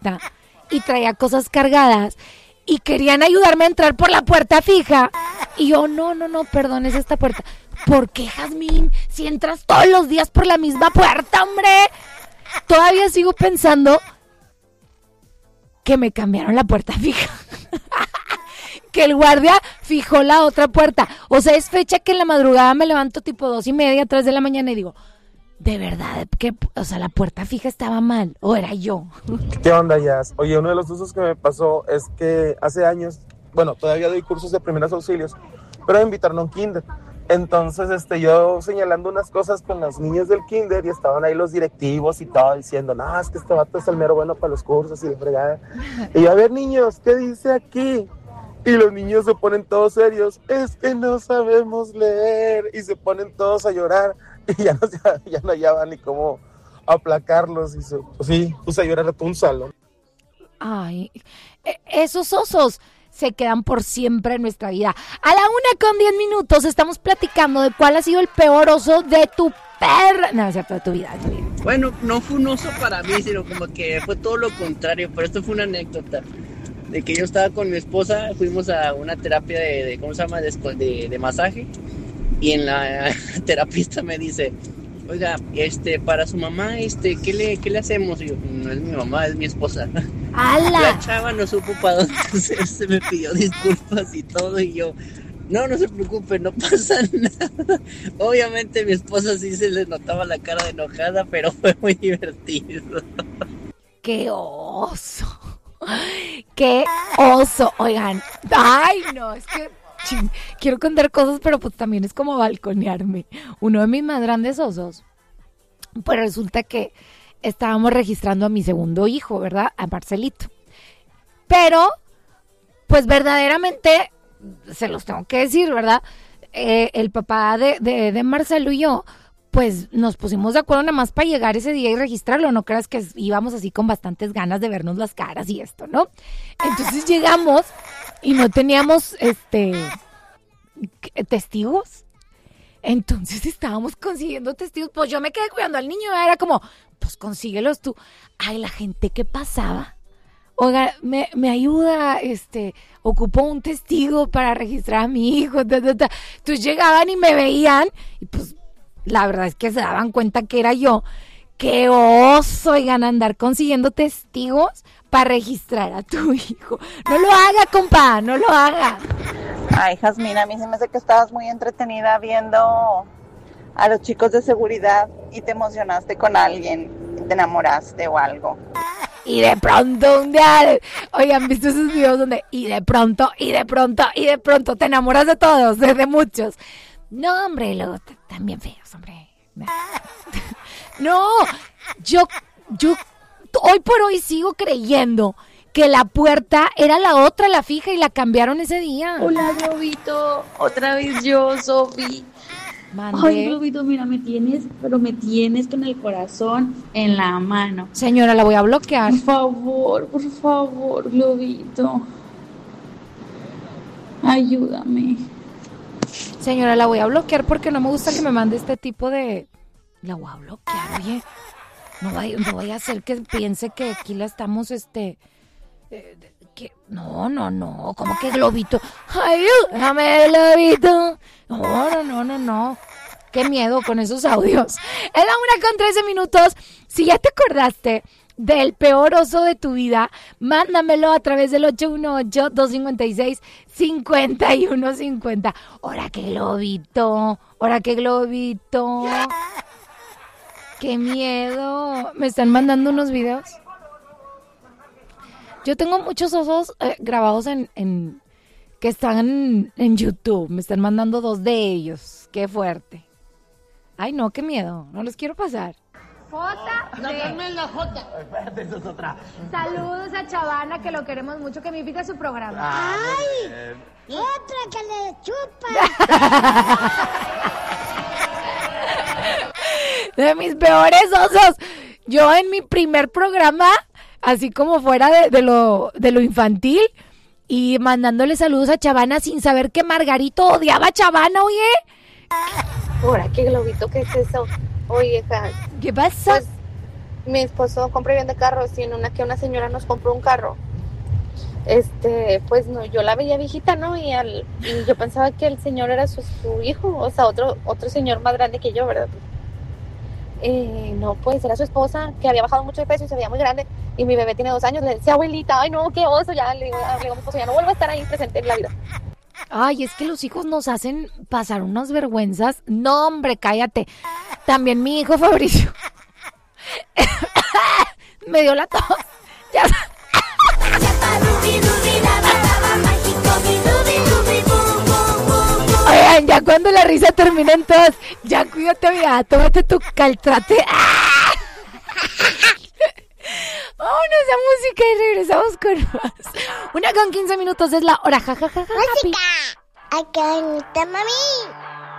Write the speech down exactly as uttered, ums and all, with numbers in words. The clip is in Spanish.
y traía cosas cargadas y querían ayudarme a entrar por la puerta fija. Y yo, no, no, no, perdón, es esta puerta. ¿Por qué, Jazmín? Si entras todos los días por la misma puerta, hombre. Todavía sigo pensando que me cambiaron la puerta fija. Que el guardia fijó la otra puerta. O sea, es fecha que en la madrugada me levanto tipo dos y media, tres de la mañana y digo, de verdad, que, o sea, la puerta fija estaba mal, o era yo. ¿Qué onda, Jazz? Oye, uno de los usos que me pasó es que hace años, bueno, todavía doy cursos de primeros auxilios, pero me invitaron a un kinder. Entonces, este, yo señalando unas cosas con los niños del kinder y estaban ahí los directivos y todo diciendo, no, es que este vato es el mero bueno para los cursos y la fregada. Y yo, a ver, niños, ¿qué dice aquí? Y los niños se ponen todos serios, es que no sabemos leer, y se ponen todos a llorar, y ya no, ya, ya no hallaban ni cómo aplacarlos, y se, pues sí, puse a llorar a todo un salón. Ay, esos osos se quedan por siempre en nuestra vida. A la una con diez minutos estamos platicando de cuál ha sido el peor oso de tu perra, no, es cierto, de tu vida. Bueno, no fue un oso para mí, sino como que fue todo lo contrario, pero esto fue una anécdota. De que yo estaba con mi esposa, fuimos a una terapia de, de ¿cómo se llama? De, de, de masaje, y en la terapista me dice, oiga, este, para su mamá, este, ¿qué le, qué le hacemos? Y yo, no es mi mamá, es mi esposa. ¡Hala! La chava no supo para dónde hacerse, me pidió disculpas y todo, y yo, no, no se preocupe, no pasa nada. Obviamente mi esposa sí se le notaba la cara de enojada, pero fue muy divertido. ¡Qué oso! ¡Qué oso! Oigan, ay no, es que ching, quiero contar cosas, pero pues también es como balconearme. Uno de mis más grandes osos, pues resulta que estábamos registrando a mi segundo hijo, ¿verdad? A Marcelito. Pero, pues verdaderamente, se los tengo que decir, ¿verdad? Eh, el papá de, de, de Marcelo y yo, pues nos pusimos de acuerdo nada más para llegar ese día y registrarlo. No creas que íbamos así con bastantes ganas de vernos las caras y esto, ¿no? Entonces llegamos y no teníamos, este, testigos. Entonces estábamos consiguiendo testigos. Pues yo me quedé cuidando al niño. Era como, pues consíguelos tú. Ay, la gente que pasaba. Oiga, me, me ayuda, este, ocupó un testigo para registrar a mi hijo. Ta, ta, ta. Entonces llegaban y me veían y pues la verdad es que se daban cuenta que era yo. ¡Qué oso! Oigan, andar consiguiendo testigos para registrar a tu hijo. No lo haga, compa, no lo haga. Ay, Jazmín, a mí se me hace que estabas muy entretenida viendo a los chicos de seguridad y te emocionaste con alguien, te enamoraste o algo. Y de pronto un día, oigan, ¿visto esos videos donde y de pronto, y de pronto, y de pronto te enamoras de todos, de, de muchos? No, hombre, luego t- también feos, hombre. No, yo, yo hoy por hoy sigo creyendo que la puerta era la otra, la fija, y la cambiaron ese día. Hola, Globito, otra vez yo, Sofi. Mandé. Ay, Globito, mira, me tienes, pero me tienes con el corazón en la mano. Señora, la voy a bloquear. Por favor, por favor, Globito. Ayúdame. Señora, la voy a bloquear porque no me gusta que me mande este tipo de... La voy a bloquear, oye. No vaya, no vaya a hacer que piense que aquí la estamos, este... Eh, que... No, no, no. ¿Cómo que Globito? Ayúdame, Globito. No, no, no, no, no. Qué miedo con esos audios. Es la una con trece minutos. Si ya te acordaste del peor oso de tu vida, mándamelo a través del ocho uno ocho, dos cinco seis, cinco uno cinco cero. ¡Hora qué Globito! ¡Hora qué Globito! ¡Qué miedo! ¿Me están mandando unos videos? Yo tengo muchos osos eh, grabados en, en que están en YouTube. Me están mandando dos de ellos. ¡Qué fuerte! Ay, no, qué miedo. No los quiero pasar. J. No, dame la J. Espérate, eso es otra. Saludos a Chavana, que lo queremos mucho, que me invita a su programa. ¡Ay! ¡Otra que le chupa! De mis peores osos. Yo en mi primer programa, así como fuera de, de lo de lo infantil, y mandándole saludos a Chavana sin saber que Margarito odiaba a Chavana, oye. Ahora, ¿qué Globito? ¿Qué es eso? Oye, ja, ¿Qué pasa? Pues, mi esposo compra y vende carros y en una que una señora nos compró un carro. Este, pues no, yo la veía viejita, ¿no? Y, al, y yo pensaba que el señor era su, su hijo, o sea, otro otro señor más grande que yo, ¿verdad? Eh, no, pues era su esposa, que había bajado mucho de peso y se veía muy grande. Y mi bebé tiene dos años, le decía, abuelita, ay no, qué oso, ya le digo, le digo a mi esposo, ya no vuelvo a estar ahí presente en la vida. Ay, es que los hijos nos hacen pasar unas vergüenzas. No, hombre, cállate. También mi hijo Fabricio. Me dio la tos. Ya. Oigan, ya cuando la risa termina en tos, ya cuídate, mira, tómate tu caltrate. ¡Ah! Vámonos a música y regresamos con más. Una con quince minutos es la hora. Ja, ja, ja, ja, Música. Acá, mami.